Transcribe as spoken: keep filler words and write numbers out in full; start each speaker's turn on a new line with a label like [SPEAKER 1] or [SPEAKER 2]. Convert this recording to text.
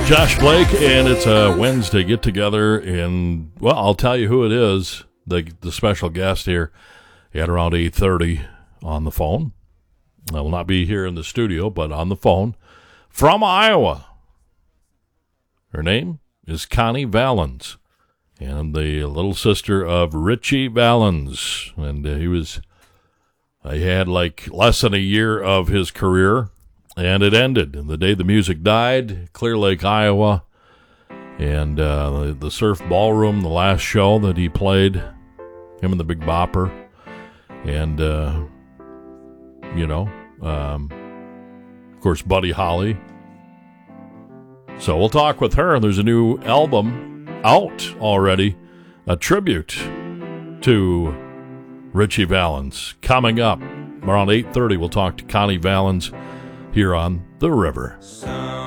[SPEAKER 1] Josh Blake, and it's a Wednesday get-together, and, well, I'll tell you who it is, the the special guest here at around eight thirty on the phone. I will not be here in the studio, but on the phone from Iowa. Her name is Connie Valens, and the little sister of Richie Valens, and uh, he was, he had like less than a year of his career. And it ended. And the day the music died, Clear Lake, Iowa, and uh, the, the Surf Ballroom, the last show that he played, him and the Big Bopper, and, uh, you know, um, of course, Buddy Holly. So we'll talk with her. There's a new album out already, a tribute to Richie Valens. Coming up around eight thirty, we'll talk to Connie Valens here on The River.